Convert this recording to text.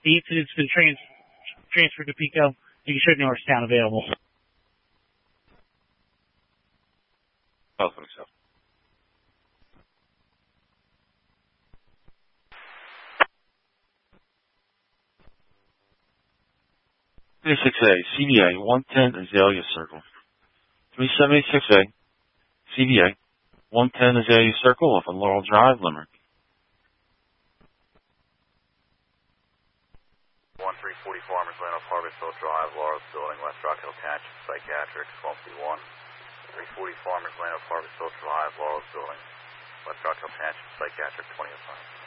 The incident's been transferred to Pico. You should Norristown available. Both accept. 36A, CBA, 110 Azalea Circle. 3786A, CBA, 110 Azalea Circle off of Laurel Drive, Limerick. 1340 Farmers Lane off Harvestville Drive, Laurel's Building, West Rock Hill Township, Psychiatric, 12C1. 340 Farmers Lane off Harvestville Drive, Laurel's Building, West Rock Hill Township, Psychiatric, 2005.